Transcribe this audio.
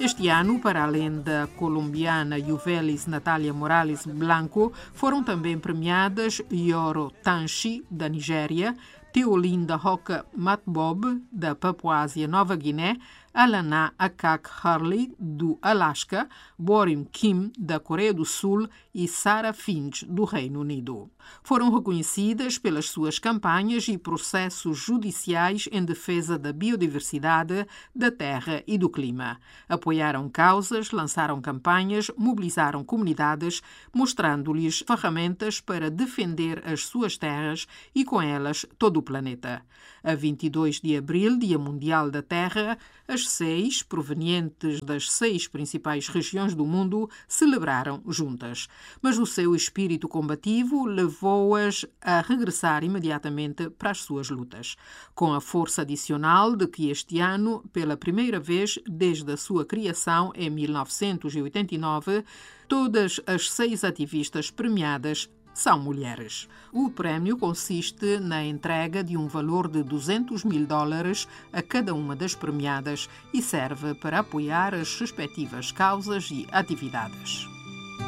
Este ano, para além da colombiana Yuvelis Natália Morales Blanco, foram também premiadas Yoro Tanchi, da Nigéria, Teolinda Roca Matbob, da Papuásia Nova Guiné, Alana Akak Harley, do Alasca, Borim Kim, da Coreia do Sul e Sarah Finch, do Reino Unido. Foram reconhecidas pelas suas campanhas e processos judiciais em defesa da biodiversidade, da terra e do clima. Apoiaram causas, lançaram campanhas, mobilizaram comunidades, mostrando-lhes ferramentas para defender as suas terras e, com elas, todo o planeta. A 22 de abril, Dia Mundial da Terra, as 6, provenientes das 6 principais regiões do mundo, celebraram juntas. Mas o seu espírito combativo levou-as a regressar imediatamente para as suas lutas, com a força adicional de que este ano, pela primeira vez desde a sua criação em 1989, todas as 6 ativistas premiadas são mulheres. O prémio consiste na entrega de um valor de $200 mil a cada uma das premiadas e serve para apoiar as respectivas causas e atividades.